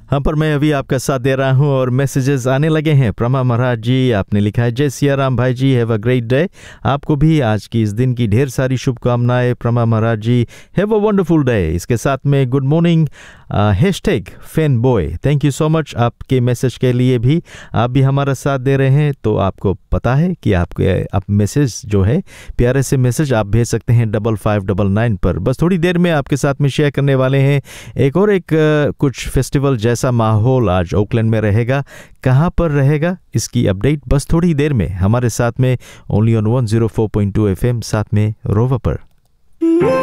हाँ, पर मैं अभी आपका साथ दे रहा हूँ और मैसेजेस आने लगे हैं। प्रमा महाराज जी, आपने लिखा है, जय सिया राम भाई जी, हैव अ ग्रेट डे। आपको भी आज की इस दिन की ढेर सारी शुभकामनाएं प्रमा महाराज जी, हैव अ वंडरफुल डे। इसके साथ में good morning hashtag fan boy, thank you so much आपके मैसेज के लिए भी। आप भी हमारा साथ दे रहे हैं तो आपको पता है कि आप मैसेज जो है, प्यारे से मैसेज आप भेज सकते हैं 5599 पर। बस थोड़ी देर में आपके साथ में शेयर करने वाले हैं एक कुछ फेस्टिवल जैसा माहौल आज ओकलैंड में रहेगा। कहाँ पर रहेगा इसकी अपडेट बस थोड़ी देर में हमारे साथ में ओनली ऑन 104.2 FM, साथ में रोवा पर।